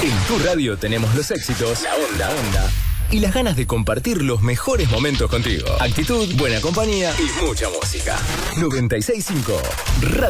En tu radio tenemos los éxitos, la onda y las ganas de compartir los mejores momentos contigo. Actitud, buena compañía y mucha música. 96.5 Radio.